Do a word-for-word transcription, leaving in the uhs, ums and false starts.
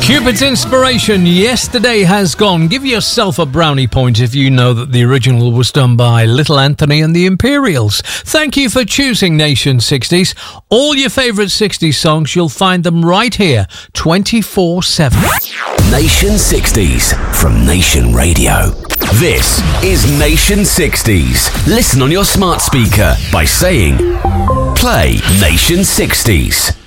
Cupid's Inspiration, Yesterday Has Gone. Give yourself a brownie point if you know that the original was done by Little Anthony and the Imperials. Thank you for choosing Nation sixties. All your favourite sixties songs, you'll find them right here, twenty-four seven. Nation sixties from Nation Radio. This is Nation sixties. Listen on your smart speaker by saying, play Nation sixties.